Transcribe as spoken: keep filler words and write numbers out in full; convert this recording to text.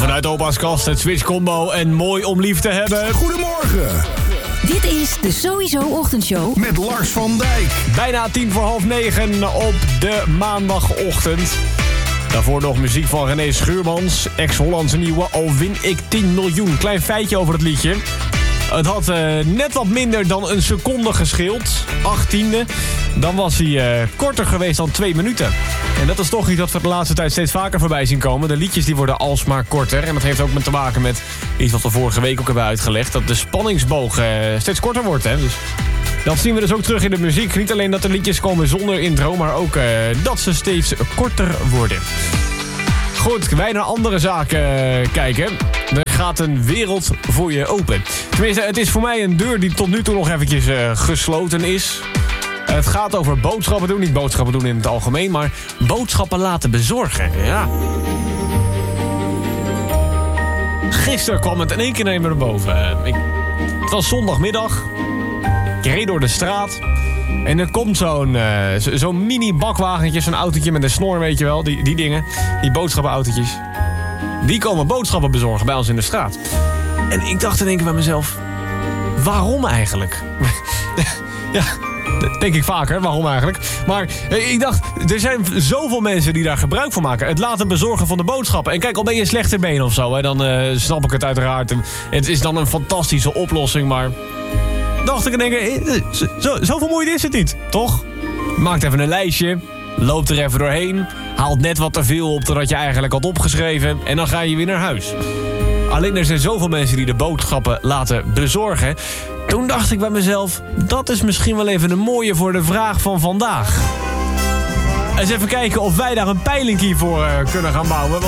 Vanuit opa's kast, het Switch Combo en mooi om lief te hebben. Goedemorgen. Dit is de Sowieso Ochtendshow Met Lars van Dijk. Bijna tien voor half negen op de maandagochtend. Daarvoor nog muziek van René Schuurmans. Ex-Hollandse nieuwe Al win ik tien miljoen. Klein feitje over het liedje. Het had uh, net wat minder dan een seconde gescheeld. Achttiende. Dan was hij uh, korter geweest dan twee minuten. En dat is toch iets dat we de laatste tijd steeds vaker voorbij zien komen. De liedjes die worden alsmaar korter. En dat heeft ook met te maken met iets wat we vorige week ook hebben uitgelegd. Dat de spanningsboog uh, steeds korter wordt. Hè? Dus dat zien we dus ook terug in de muziek. Niet alleen dat de liedjes komen zonder intro, maar ook uh, dat ze steeds korter worden. Goed, wij naar andere zaken uh, kijken. Er gaat een wereld voor je open. Tenminste, het is voor mij een deur die tot nu toe nog eventjes uh, gesloten is. Het gaat over boodschappen doen. Niet boodschappen doen in het algemeen, maar boodschappen laten bezorgen. Ja. Gisteren kwam het in één keer naar boven. Uh, ik, het was zondagmiddag. Ik reed door de straat. En er komt zo'n uh, zo, zo'n mini-bakwagentje, zo'n autootje met een snor, weet je wel. Die, die dingen, die boodschappenautootjes. Die komen boodschappen bezorgen bij ons in de straat. En ik dacht in één keer bij mezelf, waarom eigenlijk? Ja, dat denk ik vaker, waarom eigenlijk? Maar ik dacht, er zijn zoveel mensen die daar gebruik van maken. Het laten bezorgen van de boodschappen. En kijk, al ben je slechter been of zo, hè, dan uh, snap ik het uiteraard. Het is dan een fantastische oplossing, maar dacht ik in één keer, zo, zo vermoeiend is het niet, toch? Maakt even een lijstje, loopt er even doorheen, haalt net wat te veel op totdat je eigenlijk had opgeschreven en dan ga je weer naar huis. Alleen er zijn zoveel mensen die de boodschappen laten bezorgen. Toen dacht ik bij mezelf, dat is misschien wel even een mooie voor de vraag van vandaag. Eens even kijken of wij daar een peiling voor uh, kunnen gaan bouwen.